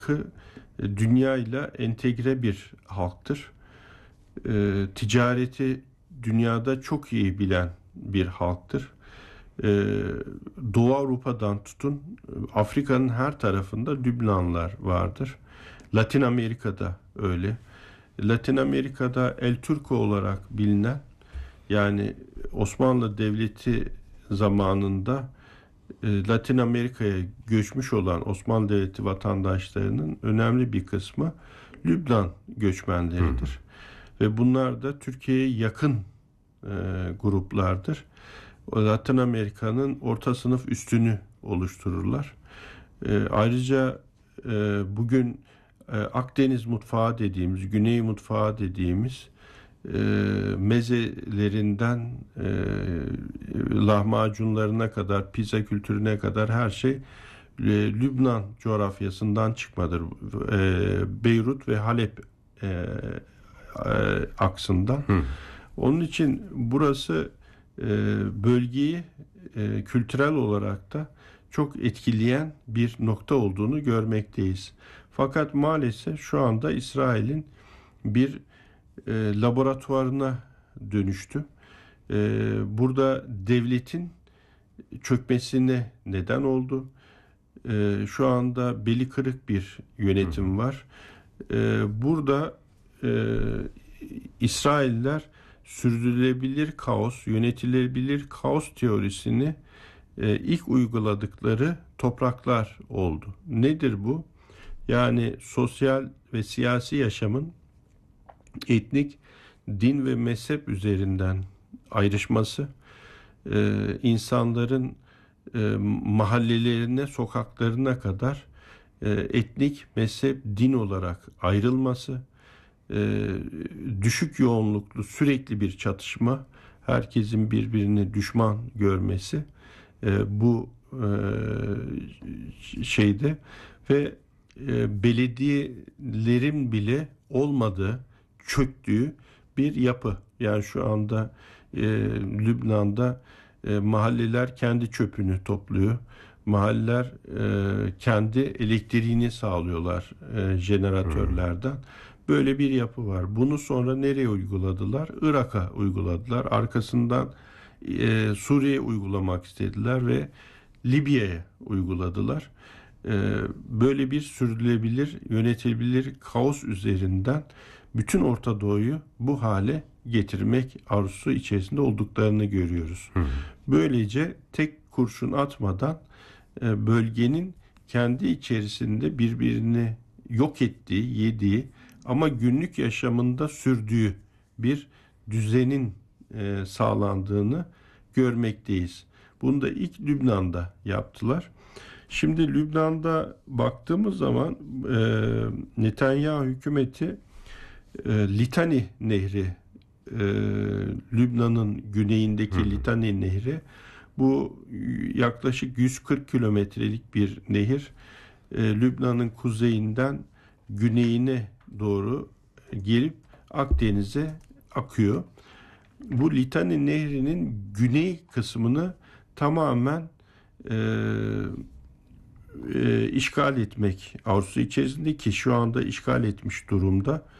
dünya ile entegre bir halktır. Ticareti dünyada çok iyi bilen bir halktır. Doğu Avrupa'dan tutun Afrika'nın her tarafında Lübnanlılar vardır. Latin Amerika'da öyle. Latin Amerika'da El Turco olarak bilinen, yani Osmanlı Devleti zamanında Latin Amerika'ya göçmüş olan Osmanlı Devleti vatandaşlarının önemli bir kısmı Lübnan göçmenleridir. Ve bunlar da Türkiye'ye yakın gruplardır. Latin Amerika'nın orta sınıf üstünü oluştururlar. Ayrıca bugün Akdeniz mutfağı dediğimiz, Güney mutfağı dediğimiz mezelerinden lahmacunlarına kadar, pizza kültürüne kadar her şey Lübnan coğrafyasından çıkmadır. Beyrut ve Halep aksından. Onun için burası bölgeyi kültürel olarak da çok etkileyen bir nokta olduğunu görmekteyiz. Fakat maalesef şu anda İsrail'in bir laboratuvarına dönüştü. Burada devletin çökmesine neden oldu. Şu anda beli kırık bir yönetim var. Burada İsrailler sürdürülebilir kaos, yönetilebilir kaos teorisini ilk uyguladıkları topraklar oldu. Nedir bu? Yani sosyal ve siyasi yaşamın etnik, din ve mezhep üzerinden ayrışması, insanların mahallelerine, sokaklarına kadar etnik, mezhep, din olarak ayrılması, düşük yoğunluklu sürekli bir çatışma, herkesin birbirini düşman görmesi bu şeyde ve belediyelerin bile olmadığı, çöktüğü bir yapı. Yani şu anda Lübnan'da mahalleler kendi çöpünü topluyor. Mahalleler kendi elektriğini sağlıyorlar jeneratörlerden. Böyle bir yapı var. Bunu sonra nereye uyguladılar? Irak'a uyguladılar. Arkasından Suriye'ye uygulamak istediler ve Libya'ya uyguladılar. Böyle bir sürdürülebilir, yönetilebilir kaos üzerinden bütün Orta Doğu'yu bu hale getirmek arzusu içerisinde olduklarını görüyoruz. Böylece tek kurşun atmadan bölgenin kendi içerisinde birbirini yok ettiği, yediği ama günlük yaşamında sürdüğü bir düzenin sağlandığını görmekteyiz. Bunu da ilk Lübnan'da yaptılar. Şimdi Lübnan'da baktığımız zaman Netanyahu hükümeti Litani Nehri, Lübnan'ın güneyindeki Litani Nehri, bu yaklaşık 140 kilometrelik bir nehir. Lübnan'ın kuzeyinden güneyine doğru gelip Akdeniz'e akıyor. Bu Litani Nehri'nin güney kısmını tamamen işgal etmek arzusu içerisinde, ki şu anda işgal etmiş durumda.